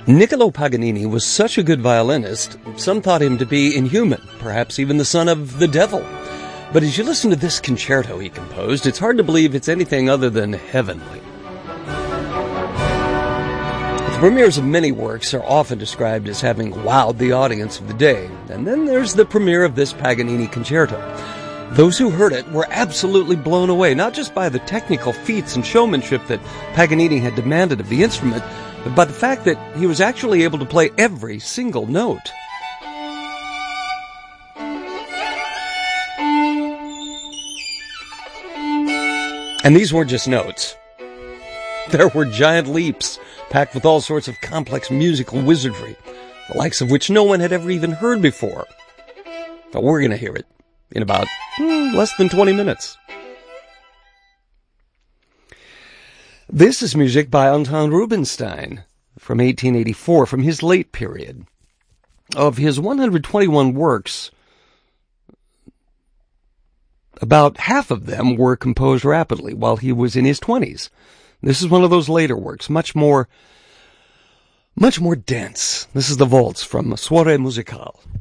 Niccolo Paganini was such a good violinist, some thought him to be inhuman, perhaps even the son of the devil. But as you listen to this concerto he composed, it's hard to believe it's anything other than heavenly. The premieres of many works are often described as having wowed the audience of the day, and then there's the premiere of this Paganini concerto. Those who heard it were absolutely blown away, not just by the technical feats and showmanship that Paganini had demanded of the instrument, but by the fact that he was actually able to play every single note. And these weren't just notes. There were giant leaps, packed with all sorts of complex musical wizardry, the likes of which no one had ever even heard before. But we're going to hear it in about less than 20 minutes. This is music by Anton Rubinstein from 1884, from his late period. Of his 121 works, about half of them were composed rapidly while he was in his 20s. This is one of those later works, much more dense. This is the Waltz from Soirée Musicale.